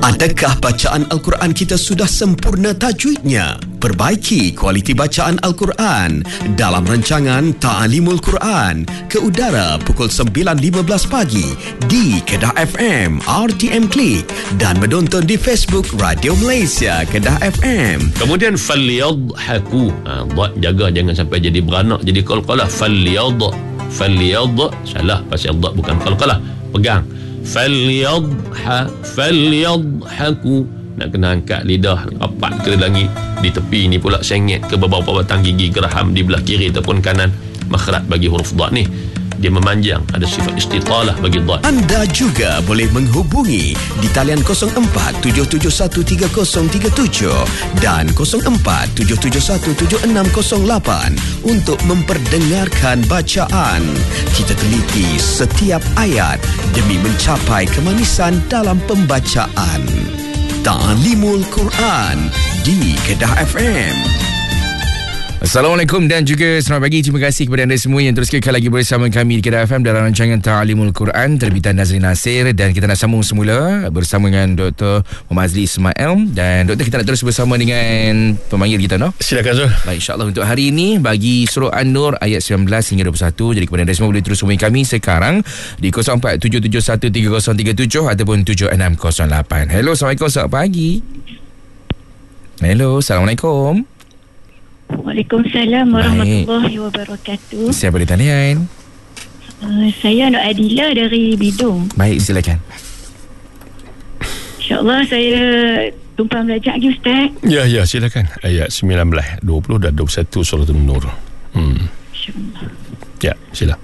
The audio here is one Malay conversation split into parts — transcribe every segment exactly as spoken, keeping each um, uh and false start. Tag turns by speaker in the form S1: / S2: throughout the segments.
S1: Adakah bacaan Al-Quran kita sudah sempurna tajwidnya? Perbaiki kualiti bacaan Al-Quran dalam rancangan Ta'alimul Quran ke udara pukul sembilan lima belas pagi di Kedah F M, R T M Klik dan menonton di Facebook Radio Malaysia Kedah F M.
S2: Kemudian falyadhaku. Ha, jaga jangan sampai jadi beranak, jadi qalqalah. Falyad falyad salah pasal dha bukan qalqalah. Pegang. Falyadha falyadhaku. Nak kena angkat lidah rapat ke langit, di tepi ni pula sengit ke beberapa batang gigi geraham di belah kiri ataupun kanan. Makhraj bagi huruf dha ni dia memanjang, ada sifat istitalah bagi dha.
S1: Anda juga boleh menghubungi di talian kosong empat tujuh tujuh satu tiga kosong tiga tujuh dan kosong empat tujuh tujuh satu tujuh enam kosong lapan untuk memperdengarkan bacaan. Kita teliti setiap ayat demi mencapai kemanisan dalam pembacaan. Ta'alimul Quran di Kedah F M.
S3: Assalamualaikum dan juga selamat pagi. Terima kasih kepada anda semua yang terus kekal lagi bersama kami di Kedah F M dalam rancangan Ta'alimul Quran terbitan Nazrin Nasir, dan kita nak sambung semula bersama dengan Doktor Muhammad Azli Ismail. Dan Doktor, kita nak terus bersama dengan pemanggil kita, no?
S2: Silakan Zul.
S3: Baik, insyaAllah untuk hari ini bagi surah An-Nur ayat sembilan belas hingga dua puluh satu. Jadi kepada anda semua boleh terus hubungi kami sekarang di kosong empat tujuh tujuh satu tiga kosong tiga tujuh ataupun tujuh enam kosong lapan. Hello, Assalamualaikum, selamat pagi. Hello, Assalamualaikum.
S4: Waalaikumsalam warahmatullahi wabarakatuh.
S3: Siapa di talian?
S4: Uh, saya Nur Adila dari Bidung.
S3: Baik, silakan.
S4: InsyaAllah saya tumpang belajar lagi, Ustaz.
S2: Ya, ya, silakan. Ayat sembilan belas, dua puluh dan dua puluh satu surah An-Nur. Hmm.
S4: InsyaAllah.
S2: Ya, sila.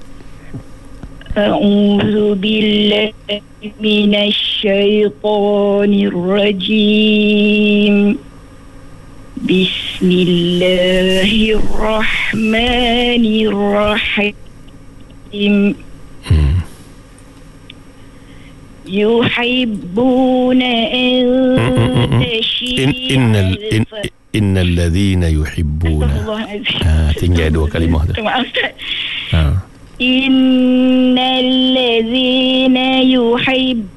S4: A'udzu billahi minasy syaithanir rajim. Bismillahirrahmanirrahim.
S2: Hmm.
S4: Yuhibbuna an tashia
S2: innal in, innal ladzina yuhibbuna. Ha, tinggal dua kalimah tu.
S4: Maaf, Ustaz.
S2: Ha.
S4: Innal ladzina yuhibbuna